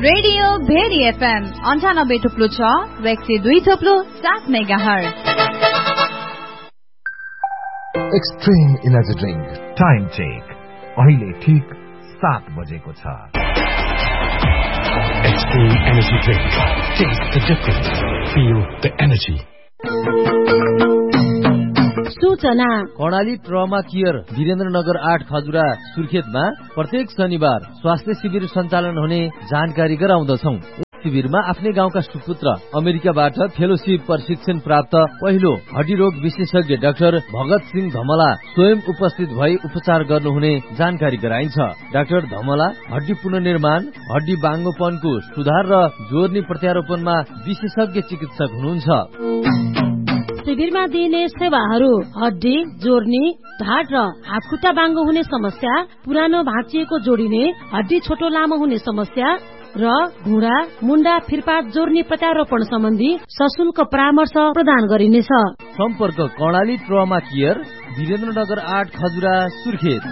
Radio very FM 98.6 वेक्सी 2.7 megahertz. Extreme energy drink time check अहिले ठीक 7 बजेको छ। Extreme energy drink. Taste the difference. Feel the energy. सूचना Karnali trauma care Birendranagar 8 Khajura सुर्खेतमा प्रत्येक शनिबार स्वास्थ्य शिविर सञ्चालन हुने जानकारी गराउँदछौं। शिविरमा आफ्नै गाउँका सुपुत्र अमेरिकाबाट फेलोशिप प्रशिक्षण प्राप्त पहिलो हड्डी रोग विशेषज्ञ डाक्टर भगत सिंह धमला स्वयं उपस्थित भई उपचार गर्नुहुने जानकारी गराइन्छ। डाक्टर धमला हड्डी पुनर्निर्माण, हड्डी बाङ्गोपनको सुधार र जोर्नी प्रत्यारोपणमा विशेषज्ञ चिकित्सक हुनुहुन्छ। शिविरमा दिइने सेवाहरू हड्डी जोर्नी, ढाड र हातखुट्टा बाङ्गो हुने समस्या, पुरानो भाँचिएको जोडिने, हड्डी छोटो लामो हुने समस्या र घुँडा मुण्डा फिरपात जोर्नी प्रत्यारोपण सम्बन्धी सशुल्क परामर्श प्रदान गरिनेछ। सम्पर्क कर्णाली ट्रमा केयर वीरेन्द्रनगर 8 खजुरा सुर्खेत।